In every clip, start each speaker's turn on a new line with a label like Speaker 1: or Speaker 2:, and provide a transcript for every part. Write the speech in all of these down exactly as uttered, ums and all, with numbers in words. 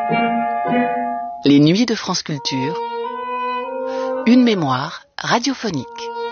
Speaker 1: Les nuits de France Culture, une mémoire radiophonique.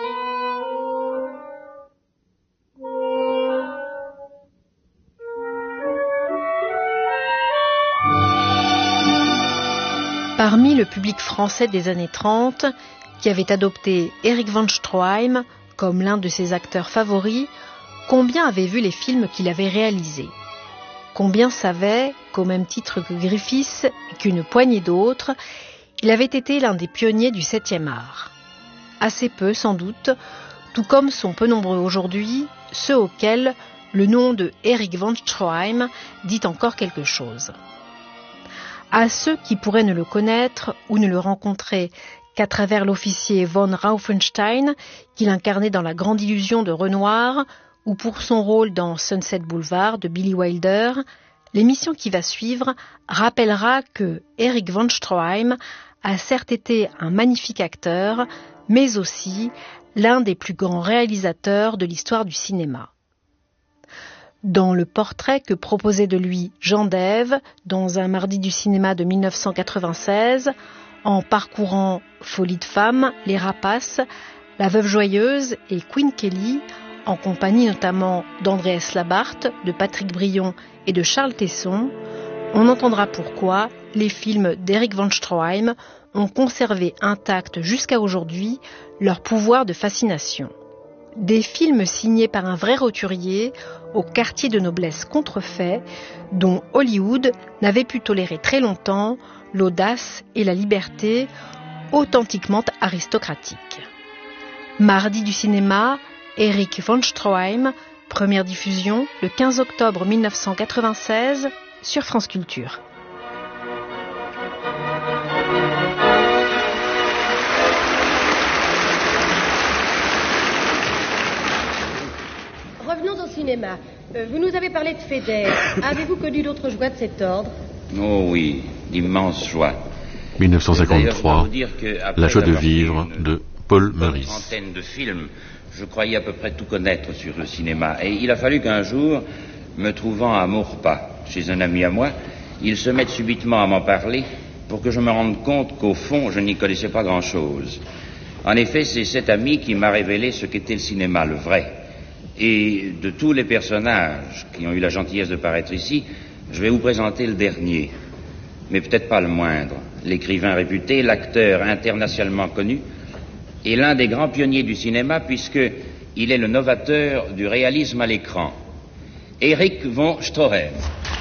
Speaker 2: Parmi le public français des années trente, qui avait adopté Erich von Stroheim comme l'un de ses acteurs favoris, combien avaient vu les films qu'il avait réalisés? Combien savaient qu'au même titre que Griffiths et qu'une poignée d'autres, il avait été l'un des pionniers du septième art? Assez peu, sans doute, tout comme sont peu nombreux aujourd'hui ceux auxquels le nom de Erich von Stroheim dit encore quelque chose. À ceux qui pourraient ne le connaître ou ne le rencontrer qu'à travers l'officier von Rauffenstein qu'il incarnait dans La Grande Illusion de Renoir ou pour son rôle dans Sunset Boulevard de Billy Wilder, l'émission qui va suivre rappellera que Erich von Stroheim a certes été un magnifique acteur, mais aussi l'un des plus grands réalisateurs de l'histoire du cinéma. Dans le portrait que proposait de lui Jean Dève dans Un mardi du cinéma de mille neuf cent quatre-vingt-seize, en parcourant Folie de femme, Les Rapaces, La Veuve joyeuse et Queen Kelly, en compagnie notamment d'Andreas Labarthe, de Patrick Brion et de Charles Tesson, on entendra pourquoi les films d'Erich von Stroheim ont conservé intacts jusqu'à aujourd'hui leur pouvoir de fascination. Des films signés par un vrai roturier au quartier de noblesse contrefait, dont Hollywood n'avait pu tolérer très longtemps l'audace et la liberté authentiquement aristocratiques. Mardi du cinéma, Erich von Stroheim, première diffusion le quinze octobre mille neuf cent quatre-vingt-seize sur France Culture.
Speaker 3: Revenons au cinéma. Euh, vous nous avez parlé de Feder. Avez-vous connu d'autres joies de cet ordre?
Speaker 4: Oh oui, d'immenses joies.
Speaker 5: mille neuf cent cinquante-trois, La joie de vivre de Paul Meurice.
Speaker 4: Une trentaine de films, je croyais à peu près tout connaître sur le cinéma. Et il a fallu qu'un jour, me trouvant à Maurepas, chez un ami à moi, il se mette subitement à m'en parler pour que je me rende compte qu'au fond, je n'y connaissais pas grand-chose. En effet, c'est cet ami qui m'a révélé ce qu'était le cinéma, le vrai. Et de tous les personnages qui ont eu la gentillesse de paraître ici, je vais vous présenter le dernier, mais peut-être pas le moindre. L'écrivain réputé, l'acteur internationalement connu, et l'un des grands pionniers du cinéma, puisqu'il est le novateur du réalisme à l'écran. Erich von Stroheim.